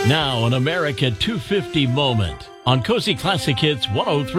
Now, an America 250 moment on Cozy Classic Hits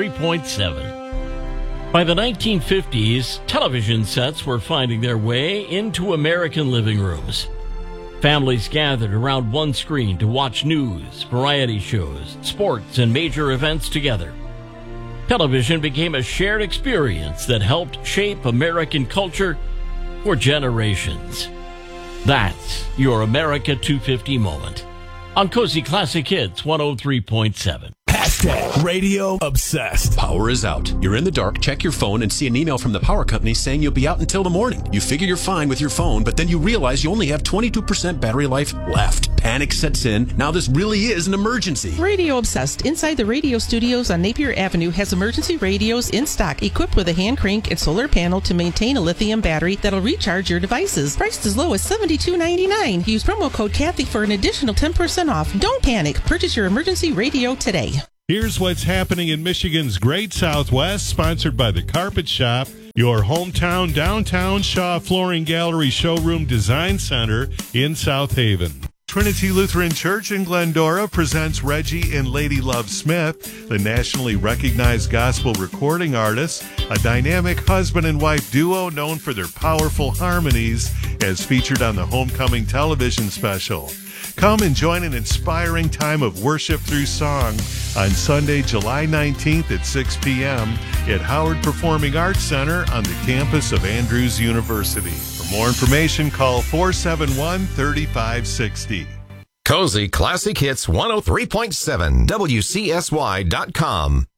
103.7. By the 1950s, television sets were finding their way into American living rooms. Families gathered around one screen to watch news, variety shows, sports, and major events together. Television became a shared experience that helped shape American culture for generations. That's your America 250 moment on Cozy Classic Hits 103.7. Hashtag Radio Obsessed. Power is out. You're in the dark, check your phone, and see an email from the power company saying you'll be out until the morning. You figure you're fine with your phone, but then you realize you only have 22% battery life left. Panic sets in. Now this really is an emergency. Radio Obsessed, inside the radio studios on Napier Avenue, has emergency radios in stock, equipped with a hand crank and solar panel to maintain a lithium battery that'll recharge your devices. Priced as low as $72.99. Use promo code Kathy for an additional 10% off. Don't panic. Purchase your emergency radio today. Here's what's happening in Michigan's Great Southwest, sponsored by The Carpet Shop, your hometown downtown Shaw Flooring Gallery Showroom Design Center in South Haven. Trinity Lutheran Church in Glendora presents Reggie and Lady Love Smith, the nationally recognized gospel recording artists, a dynamic husband and wife duo known for their powerful harmonies, as featured on the Homecoming television special. Come and join an inspiring time of worship through song on Sunday, July 19th at 6 p.m. at Howard Performing Arts Center on the campus of Andrews University. For more information, call 471-3560. Cozy Classic Hits 103.7 WCSY.com.